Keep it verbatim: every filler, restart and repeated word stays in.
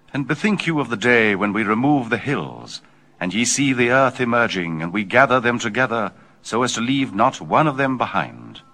And bethink you of the day when we remove the hills, and ye see the earth emerging, and we gather them together, so as to leave not one of them behind.